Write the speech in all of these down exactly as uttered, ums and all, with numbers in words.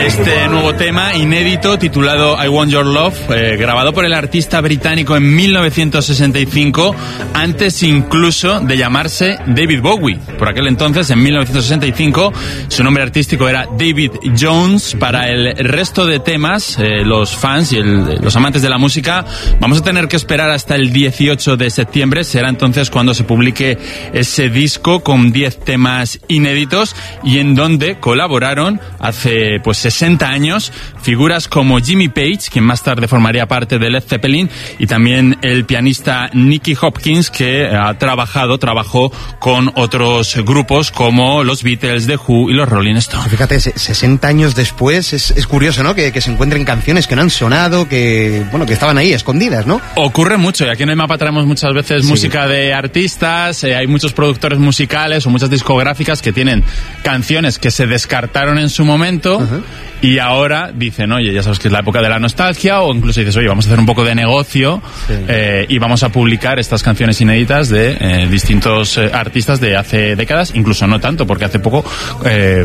Este nuevo tema inédito titulado I Want Your Love, eh, grabado por el artista británico en mil novecientos sesenta y cinco, antes incluso de llamarse David Bowie. Por aquel entonces, en mil novecientos sesenta y cinco, su nombre artístico era David Jones. Para el resto de temas, eh, los fans y el, los amantes de la música, vamos a tener que esperar hasta el dieciocho de septiembre. Será entonces cuando se publique ese disco con diez temas inéditos y en donde colaboraron hace pues sesenta años figuras como Jimmy Page, quien más tarde formaría parte de Led Zeppelin, y también el pianista Nicky Hopkins, que ha trabajado, trabajó con otros grupos como los Beatles, The Who y los Rolling Stones. Fíjate, sesenta años después es, es curioso, ¿no? Que, que se encuentren canciones que no han sonado, que bueno, que estaban ahí escondidas, ¿no? Ocurre mucho, y aquí en el mapa traemos muchas veces sí. música de artistas, eh, hay muchos productores musicales o muchas discográficas que tienen canciones que se descartaron en su momento. Uh-huh. Y ahora dicen, oye, ya sabes que es la época de la nostalgia, o incluso dices, oye, vamos a hacer un poco de negocio sí. eh, y vamos a publicar estas canciones inéditas de eh, distintos eh, artistas de hace décadas, incluso no tanto, porque hace poco eh,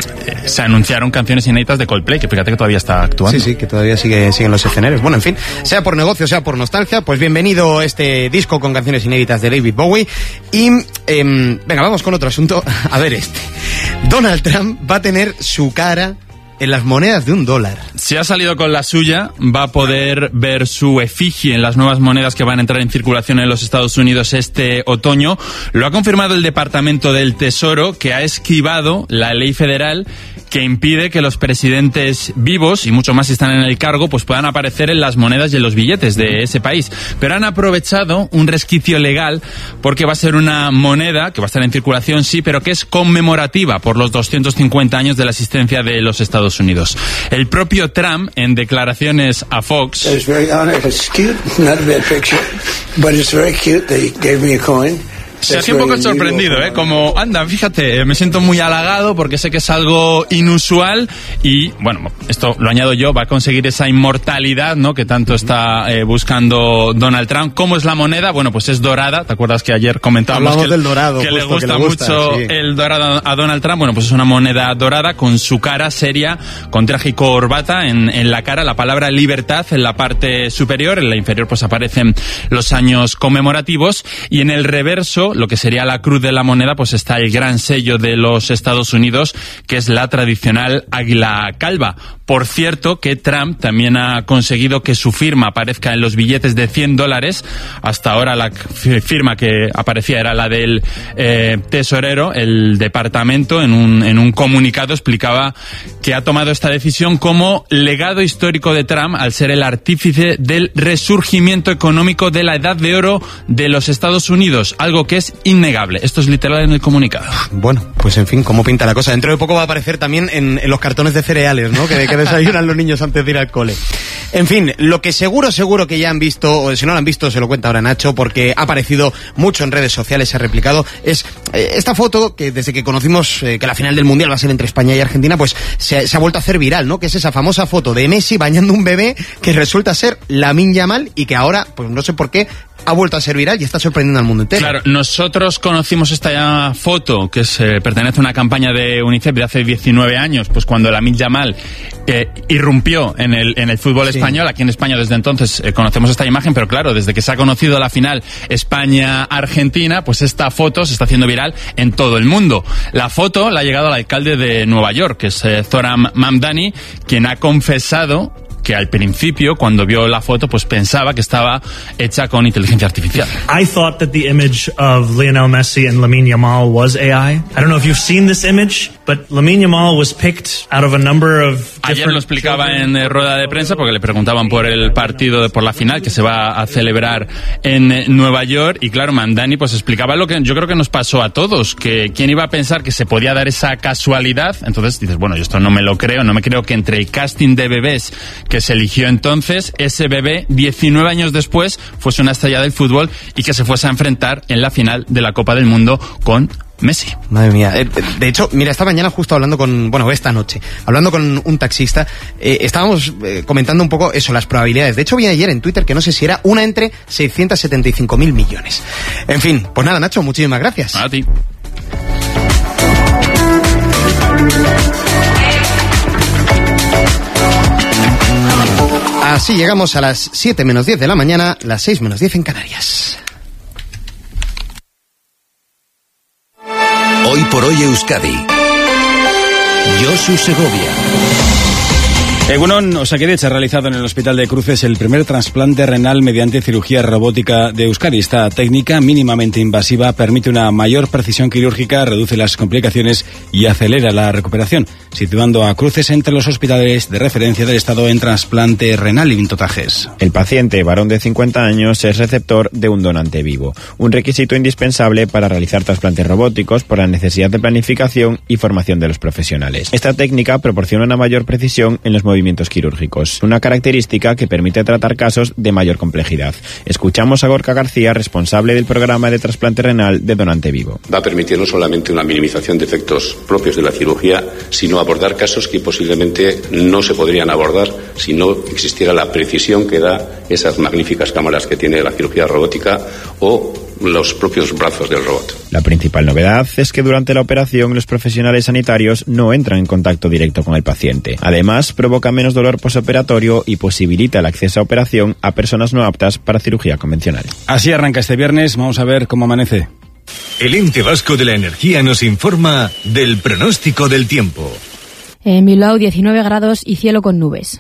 se anunciaron canciones inéditas de Coldplay, que fíjate que todavía está actuando. Sí, sí, que todavía sigue siguen los escenarios. Bueno, en fin, sea por negocio, sea por nostalgia, pues bienvenido este disco con canciones inéditas de David Bowie. Y, eh, venga, vamos con otro asunto. A ver este. Donald Trump va a tener su cara en las monedas de un dólar. Si ha salido con la suya, va a poder ver su efigie en las nuevas monedas que van a entrar en circulación en los Estados Unidos este otoño. Lo ha confirmado el Departamento del Tesoro, que ha esquivado la ley federal que impide que los presidentes vivos, y mucho más si están en el cargo, pues puedan aparecer en las monedas y en los billetes de ese país. Pero han aprovechado un resquicio legal porque va a ser una moneda que va a estar en circulación, sí, pero que es conmemorativa por los doscientos cincuenta años de la existencia de los Estados Unidos. El propio Trump, en declaraciones a Fox... It's very honest. It's cute, not a bad picture, but it's very cute. They gave me a coin. Se ha sido un poco sorprendido, ¿eh? Como, anda, fíjate, me siento muy halagado porque sé que es algo inusual y, bueno, esto lo añado yo, va a conseguir esa inmortalidad, ¿no?, que tanto está eh, buscando Donald Trump. ¿Cómo es la moneda? Bueno, pues es dorada. ¿Te acuerdas que ayer comentábamos que, del dorado, que, justo, le gusta que le gusta mucho sí. el dorado a Donald Trump? Bueno, pues es una moneda dorada con su cara seria, con traje y corbata en, en la cara, la palabra libertad en la parte superior, en la inferior pues aparecen los años conmemorativos y en el reverso, lo que sería la cruz de la moneda, pues está el gran sello de los Estados Unidos, que es la tradicional águila calva. Por cierto, que Trump también ha conseguido que su firma aparezca en los billetes de cien dólares. Hasta ahora la firma que aparecía era la del eh, tesorero. El departamento, en un, en un comunicado, explicaba que ha tomado esta decisión como legado histórico de Trump al ser el artífice del resurgimiento económico de la edad de oro de los Estados Unidos, algo que es innegable. Esto es literal en el comunicado. Bueno, pues en fin, ¿cómo pinta la cosa? Dentro de poco va a aparecer también en, en los cartones de cereales, ¿no?, que, que desayunan los niños antes de ir al cole. En fin, lo que seguro, seguro que ya han visto, o si no lo han visto, se lo cuenta ahora Nacho, porque ha aparecido mucho en redes sociales, se ha replicado, es eh, esta foto que desde que conocimos eh, que la final del Mundial va a ser entre España y Argentina, pues se, se ha vuelto a hacer viral, ¿no?, que es esa famosa foto de Messi bañando un bebé que resulta ser Lamine Yamal y que ahora, pues no sé por qué, ha vuelto a ser viral y está sorprendiendo al mundo entero. Claro, nosotros conocimos esta foto que se pertenece a una campaña de UNICEF de hace diecinueve años, pues cuando Lamine Yamal eh, irrumpió en el en el fútbol sí. español. Aquí en España desde entonces eh, conocemos esta imagen, pero claro, desde que se ha conocido la final España-Argentina, pues esta foto se está haciendo viral en todo el mundo. La foto la ha llegado al alcalde de Nueva York, que es eh, Zoran Mamdani, quien ha confesado que al principio, cuando vio la foto, pues pensaba que estaba hecha con inteligencia artificial. I thought that the image of Lionel Messi and Lamine Yamal was A I. I don't know if you've seen this image, but Lamine Yamal was picked out of a number of Ayer lo explicaba en eh, rueda de prensa porque le preguntaban por el partido, de, por la final que se va a celebrar en eh, Nueva York, y claro, Mamdani pues explicaba lo que yo creo que nos pasó a todos, que quién iba a pensar que se podía dar esa casualidad. Entonces dices, bueno, yo esto no me lo creo, no me creo que entre el casting de bebés que se eligió entonces, ese bebé diecinueve años después fuese una estrella del fútbol y que se fuese a enfrentar en la final de la Copa del Mundo con Messi. Madre mía. Eh, de hecho, mira, esta mañana justo hablando con, bueno, esta noche, hablando con un taxista, eh, estábamos eh, comentando un poco eso, las probabilidades. De hecho, vi ayer en Twitter que no sé si era una entre seiscientos setenta y cinco mil millones. En fin, pues nada, Nacho, muchísimas gracias. A ti. Así llegamos a las siete menos diez de la mañana, las seis menos diez en Canarias. Hoy por hoy Euskadi. Josu Segovia. Egunon, Osakidetza ha realizado en el Hospital de Cruces el primer trasplante renal mediante cirugía robótica de Euskadi. Esta técnica mínimamente invasiva permite una mayor precisión quirúrgica, reduce las complicaciones y acelera la recuperación, situando a Cruces entre los hospitales de referencia del Estado en trasplante renal y vintotajes. El paciente, varón de cincuenta años, es receptor de un donante vivo, un requisito indispensable para realizar trasplantes robóticos por la necesidad de planificación y formación de los profesionales. Esta técnica proporciona una mayor precisión en los movimientos quirúrgicos, una característica que permite tratar casos de mayor complejidad. Escuchamos a Gorka García, responsable del programa de trasplante renal de donante vivo. Va a permitir no solamente una minimización de efectos propios de la cirugía, sino abordar casos que posiblemente no se podrían abordar si no existiera la precisión que da esas magníficas cámaras que tiene la cirugía robótica o los propios brazos del robot. La principal novedad es que durante la operación los profesionales sanitarios no entran en contacto directo con el paciente. Además, provoca menos dolor posoperatorio y posibilita el acceso a operación a personas no aptas para cirugía convencional. Así arranca este viernes, vamos a ver cómo amanece. El Ente Vasco de la Energía nos informa del pronóstico del tiempo. En Bilbao, diecinueve grados y cielo con nubes.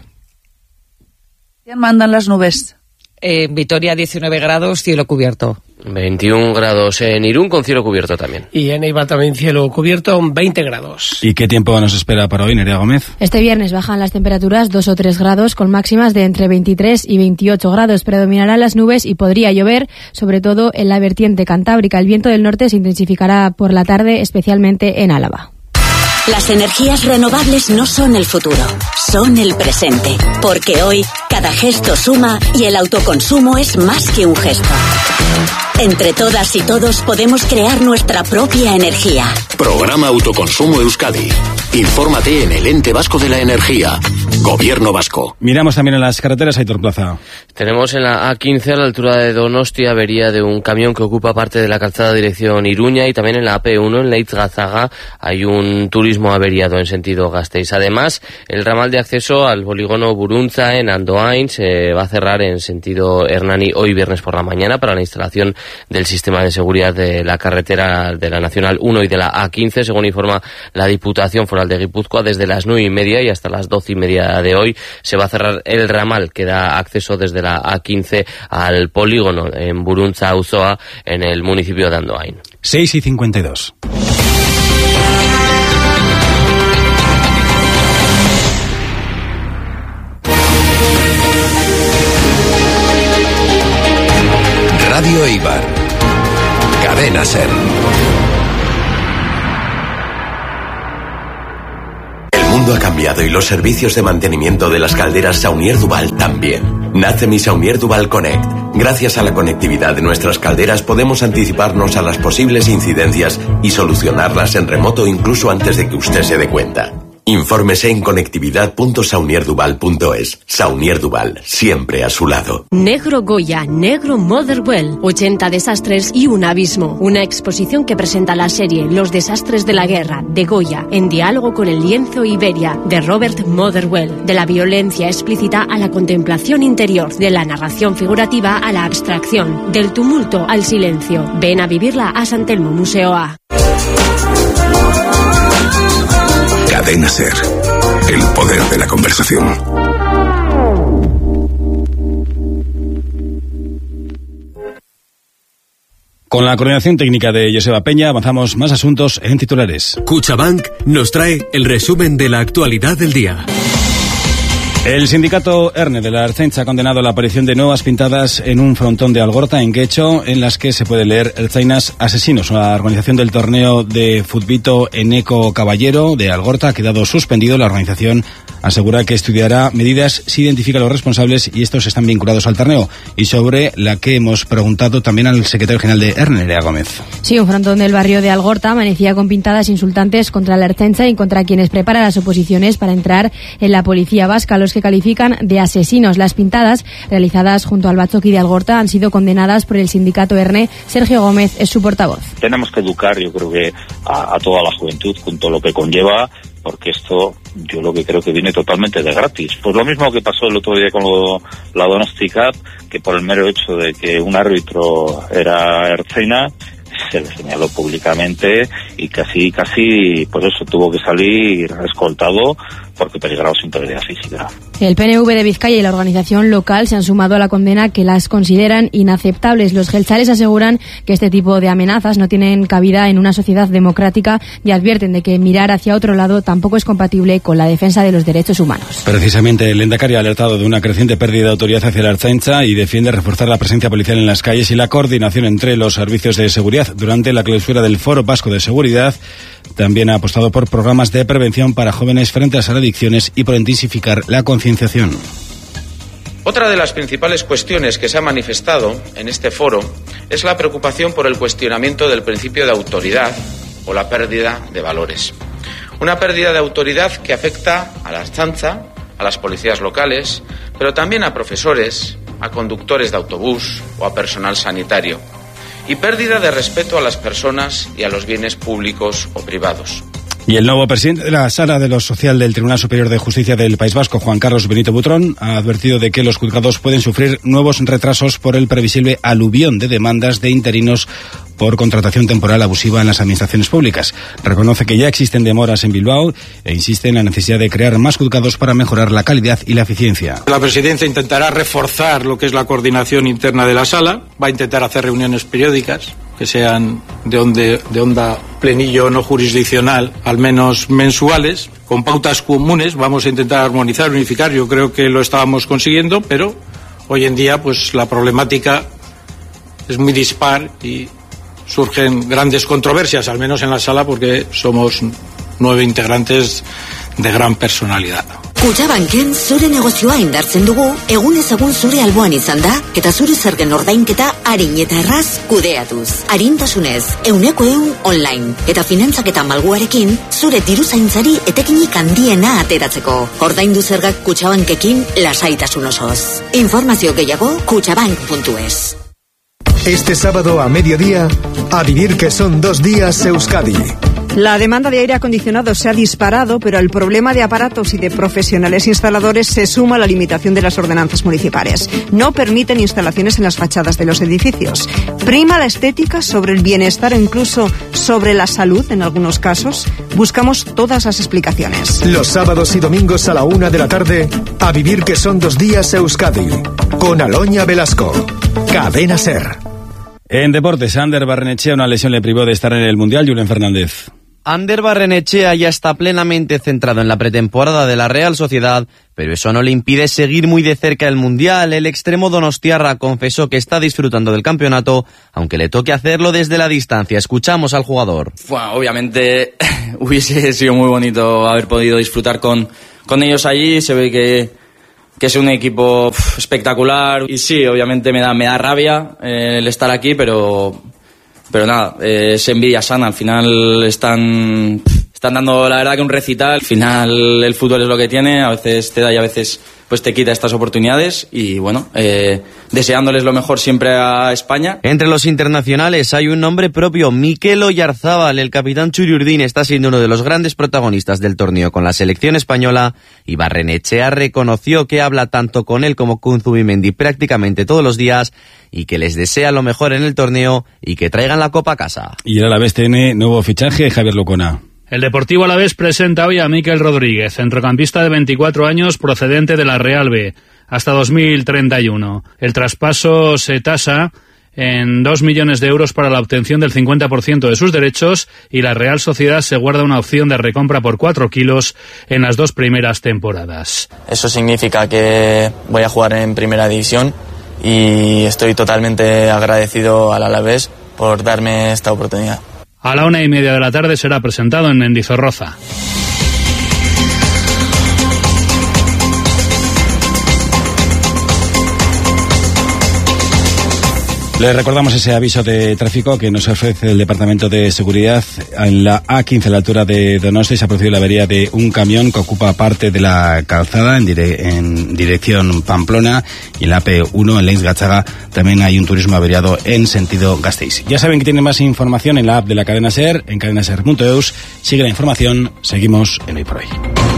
¿Quién mandan las nubes? En Vitoria, diecinueve grados, cielo cubierto. veintiún grados en Irún con cielo cubierto también. Y en Eibar también cielo cubierto, veinte grados. ¿Y qué tiempo nos espera para hoy, Nerea Gómez? Este viernes bajan las temperaturas dos o tres grados con máximas de entre veintitrés y veintiocho grados. Predominarán las nubes y podría llover, sobre todo en la vertiente cantábrica. El viento del norte se intensificará por la tarde, especialmente en Álava. Las energías renovables no son el futuro, son el presente. Porque hoy, cada gesto suma y el autoconsumo es más que un gesto. Entre todas y todos podemos crear nuestra propia energía. Programa Autoconsumo Euskadi. Infórmate en el Ente Vasco de la Energía. Gobierno Vasco. Miramos también en las carreteras, Aitor Plaza. Tenemos en la A quince, a la altura de Donostia, avería de un camión que ocupa parte de la calzada dirección Iruña, y también en la A P uno, en Leitz-Gazaga, hay un turismo averiado en sentido Gasteiz. Además, el ramal de acceso al polígono Buruntza en Andoain se va a cerrar en sentido Hernani hoy viernes por la mañana para la instalación del sistema de seguridad de la carretera de la Nacional uno y de la A quince, según informa la Diputación Foral de Guipúzcoa. Desde las nueve y media y hasta las doce y media de hoy se va a cerrar el ramal que da acceso desde la A quince al polígono en Buruntza Auzoa, en el municipio de Andoain. seis y cincuenta y dos. Radio Eibar. Cadena SER. El mundo ha cambiado y los servicios de mantenimiento de las calderas Saunier Duval también. Nace mi Saunier Duval Connect. Gracias a la conectividad de nuestras calderas podemos anticiparnos a las posibles incidencias y solucionarlas en remoto incluso antes de que usted se dé cuenta. Infórmese en conectividad punto saunier duval punto es. Saunier Duval, siempre a su lado. Negro Goya, Negro Motherwell, ochenta desastres y un abismo. Una exposición que presenta la serie Los desastres de la guerra, de Goya, en diálogo con el lienzo Iberia, de Robert Motherwell. De la violencia explícita a la contemplación interior, de la narración figurativa a la abstracción, del tumulto al silencio. Ven a vivirla a San Telmo Museo A. Cadena SER. El poder de la conversación. Con la coordinación técnica de Joseba Peña avanzamos más asuntos en titulares. Cuchabank nos trae el resumen de la actualidad del día. El sindicato ERNE de la Ertzaintza ha condenado la aparición de nuevas pintadas en un frontón de Algorta, en Guecho, en las que se puede leer Ertzainas Asesinos. La organización del torneo de futbito Eneco Caballero de Algorta ha quedado suspendido. La organización asegura que estudiará medidas si identifica a los responsables y estos están vinculados al torneo. Y sobre la que hemos preguntado también al secretario general de ERNE, Nerea Gómez. Sí, un frontón del barrio de Algorta amanecía con pintadas insultantes contra la Ertzaintza y contra quienes preparan las oposiciones para entrar en la policía vasca, los que califican de asesinos. Las pintadas, realizadas junto al Batzoki de Algorta, han sido condenadas por el sindicato ERNE. Sergio Gómez es su portavoz. Tenemos que educar, yo creo que a, a toda la juventud, con todo lo que conlleva, porque esto yo lo que creo que viene totalmente de gratis. Pues lo mismo que pasó el otro día con lo, la Donosti Cup, que por el mero hecho de que un árbitro era ertzaina, se le señaló públicamente y casi, casi, por eso tuvo que salir escoltado porque peligraba su integridad física. El P N V de Vizcaya y la organización local se han sumado a la condena, que las consideran inaceptables. Los geltzales aseguran que este tipo de amenazas no tienen cabida en una sociedad democrática y advierten de que mirar hacia otro lado tampoco es compatible con la defensa de los derechos humanos. Precisamente el Lehendakari ha alertado de una creciente pérdida de autoridad hacia la Ertzaintza y defiende reforzar la presencia policial en las calles y la coordinación entre los servicios de seguridad. Durante la clausura del Foro Vasco de Seguridad, también ha apostado por programas de prevención para jóvenes frente a las adicciones y por intensificar la concienciación. Otra de las principales cuestiones que se ha manifestado en este foro es la preocupación por el cuestionamiento del principio de autoridad o la pérdida de valores. Una pérdida de autoridad que afecta a la Ertzaintza, a las policías locales, pero también a profesores, a conductores de autobús o a personal sanitario. Y pérdida de respeto a las personas y a los bienes públicos o privados. Y el nuevo presidente de la Sala de lo Social del Tribunal Superior de Justicia del País Vasco, Juan Carlos Benito Butrón, ha advertido de que los juzgados pueden sufrir nuevos retrasos por el previsible aluvión de demandas de interinos por contratación temporal abusiva en las administraciones públicas. Reconoce que ya existen demoras en Bilbao e insiste en la necesidad de crear más juzgados para mejorar la calidad y la eficiencia. La presidencia intentará reforzar lo que es la coordinación interna de la sala, va a intentar hacer reuniones periódicas que sean de, onde, de onda plenillo no jurisdiccional, al menos mensuales, con pautas comunes. Vamos a intentar armonizar, unificar. Yo creo que lo estábamos consiguiendo, pero hoy en día pues la problemática es muy dispar y surgen grandes controversias, al menos en la sala, porque somos nueve integrantes de gran personalidad. Kutxabanken zure negozioa indartzen dugu, egunez egun zure alboan izan da, eta zure zergen ordainketa arin eta erraz kudeatuz. Arintasunez, euneko eun online, eta finantzaketa malguarekin, zure diruzaintzari etekinik handiena ateratzeko. Ordaindu zergak Kutxabankekin lasaitasun osoz. Informazio gehiago, kutxabank puntu es. Este sábado a mediodía, a vivir que son dos días Euskadi. La demanda de aire acondicionado se ha disparado, pero el problema de aparatos y de profesionales instaladores se suma a la limitación de las ordenanzas municipales. No permiten instalaciones en las fachadas de los edificios. Prima la estética sobre el bienestar e incluso sobre la salud en algunos casos. Buscamos todas las explicaciones. Los sábados y domingos a la una de la tarde, a vivir que son dos días Euskadi. Con Aloña Velasco. Cadena SER. En deportes, Ander Barrenechea, una lesión le privó de estar en el Mundial. Julen Fernández. Ander Barrenechea ya está plenamente centrado en la pretemporada de la Real Sociedad, pero eso no le impide seguir muy de cerca el Mundial. El extremo donostiarra confesó que está disfrutando del campeonato, aunque le toque hacerlo desde la distancia. Escuchamos al jugador. Bueno, obviamente hubiese sido muy bonito haber podido disfrutar con, con ellos allí. Se ve que, que es un equipo uf, espectacular y sí, obviamente me da, me da rabia eh, el estar aquí, pero... Pero nada, eh, es envidia sana. Al final están, están dando, la verdad, que un recital. Al final el fútbol es lo que tiene. A veces te da y a veces pues te quita estas oportunidades. Y bueno, eh, deseándoles lo mejor siempre a España. Entre los internacionales hay un nombre propio, Mikel Oyarzábal. El capitán Txuri Urdin está siendo uno de los grandes protagonistas del torneo con la selección española. Y Barrenechea reconoció que habla tanto con él como con Zubimendi prácticamente todos los días, y que les desea lo mejor en el torneo y que traigan la copa a casa. Y el Alavés tiene nuevo fichaje, Javier Lucona. El Deportivo Alavés presenta hoy a Mikel Rodríguez, centrocampista de veinticuatro años procedente de la Real B, hasta dos mil treinta y uno. El traspaso se tasa en dos millones de euros para la obtención del cincuenta por ciento de sus derechos, y la Real Sociedad se guarda una opción de recompra por cuatro kilos en las dos primeras temporadas. Eso significa que voy a jugar en primera división y estoy totalmente agradecido al Alavés por darme esta oportunidad. A la una y media de la tarde será presentado en Mendizorroza. Les recordamos ese aviso de tráfico que nos ofrece el Departamento de Seguridad. En la A quince, a la altura de Donosti, se ha producido la avería de un camión que ocupa parte de la calzada en, dire en dirección Pamplona, y en la A P uno, en Leitz-Gatzaga, también hay un turismo averiado en sentido Gasteiz. Ya saben que tienen más información en la app de la cadena SER, en cadena ser punto eus. Sigue la información, seguimos en Hoy por Hoy.